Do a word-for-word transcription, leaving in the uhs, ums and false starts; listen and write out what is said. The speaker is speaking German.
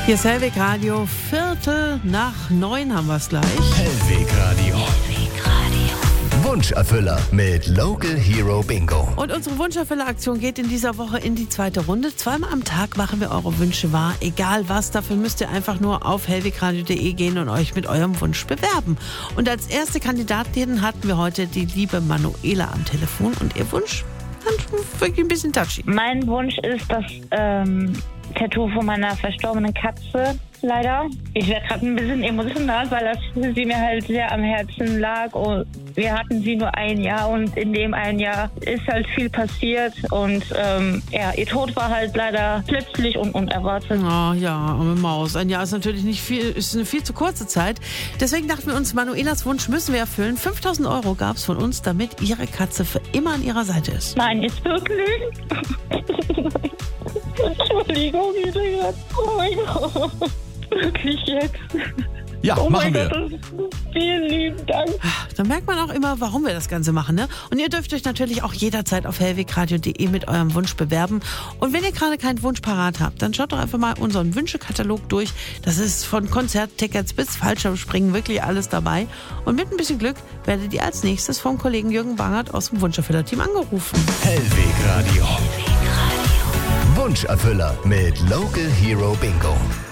Hier ist Hellweg Radio, Viertel nach neun haben wir es gleich. Hellweg Radio. Hellweg Radio. Wunscherfüller mit Local Hero Bingo. Und unsere Wunscherfüller-Aktion geht in dieser Woche in die zweite Runde. Zweimal am Tag machen wir eure Wünsche wahr. Egal was, dafür müsst ihr einfach nur auf hellwegradio punkt de gehen und euch mit eurem Wunsch bewerben. Und als erste Kandidatin hatten wir heute die liebe Manuela am Telefon. Und ihr Wunsch? Wirklich ein bisschen touchy. Mein Wunsch ist das ähm, Tattoo von meiner verstorbenen Katze, leider. Ich werde gerade ein bisschen emotional, weil das sie mir halt sehr am Herzen lag. Und wir hatten sie nur ein Jahr und in dem einen Jahr ist halt viel passiert. Und ähm, ja, ihr Tod war halt leider plötzlich und unerwartet. Oh ja, arme Maus. Ein Jahr ist natürlich nicht viel, ist eine viel zu kurze Zeit. Deswegen dachten wir uns, Manuelas Wunsch müssen wir erfüllen. fünftausend Euro gab es von uns, damit ihre Katze für immer an ihrer Seite ist. Nein, jetzt wirklich? Entschuldigung, ich denke, oh mein Gott. Wirklich jetzt? Ja, oh machen mein wir. Gott, vielen lieben Dank. Da merkt man auch immer, warum wir das Ganze machen, ne? Und ihr dürft euch natürlich auch jederzeit auf hellwegradio punkt de mit eurem Wunsch bewerben. Und wenn ihr gerade keinen Wunsch parat habt, dann schaut doch einfach mal unseren Wünschekatalog durch. Das ist von Konzerttickets bis Fallschirmspringen wirklich alles dabei. Und mit ein bisschen Glück werdet ihr als nächstes vom Kollegen Jürgen Bangert aus dem Wunscherfüller-Team angerufen. Hellweg Radio. Hellweg Radio. Wunscherfüller mit Local Hero Bingo.